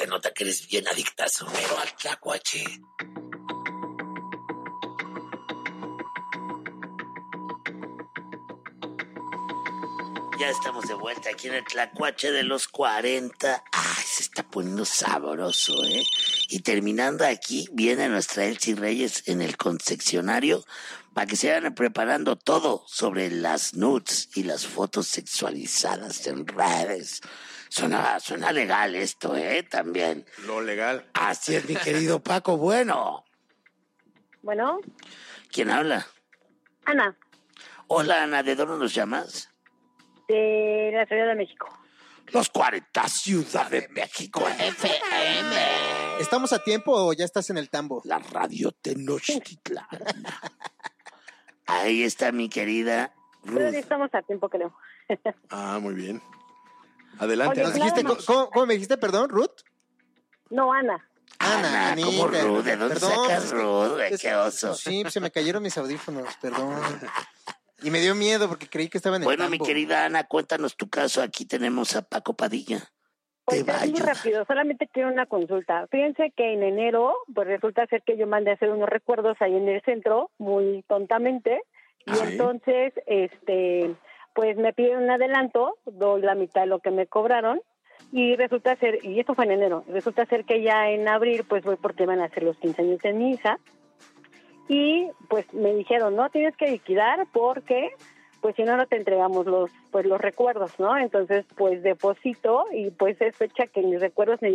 Se nota que eres bien adicta somero al tlacuache. Ya estamos de vuelta aquí en el tlacuache de los 40. Ay, se está poniendo sabroso, ¿eh? Y terminando aquí, viene nuestra Elsie Reyes en el confeccionario para que se vayan preparando todo sobre las nudes y las fotos sexualizadas en redes. Suena legal esto, ¿eh? También. Lo legal. Así es, mi querido Paco. Bueno. ¿Quién habla? Ana. Hola, Ana. ¿De dónde nos llamas? De la Ciudad de México. Los 40, Ciudad de México, FM. ¿Estamos a tiempo o ya estás en el tambo? La radio Tenochtitlán. Ahí está mi querida Ruth. Pero estamos a tiempo, creo. Muy bien. Adelante. Oye, Dijiste, ¿cómo me dijiste, perdón, Ruth? No, Ana. Ana, ¿cómo Ruth? ¿De dónde sacas Ruth? ¡Qué oso! Sí, se me cayeron mis audífonos, perdón. Y me dio miedo porque creí que estaba en el Bueno, tambo. mi querida Ana, cuéntanos tu caso. Aquí tenemos a Paco Padilla. Te Pues va a es muy ayudar. rápido, solamente quiero una consulta. Fíjense que en enero, pues resulta ser que yo mandé a hacer unos recuerdos ahí en el centro, muy tontamente, y entonces, pues me piden un adelanto, doy la mitad de lo que me cobraron, y resulta ser, y esto fue en enero, resulta ser que ya en abril, pues voy porque van a hacer los 15 años de mi hija, y pues me dijeron, no, tienes que liquidar porque pues si no, no te entregamos los recuerdos, ¿no? Entonces, pues deposito y pues es fecha que mis recuerdos me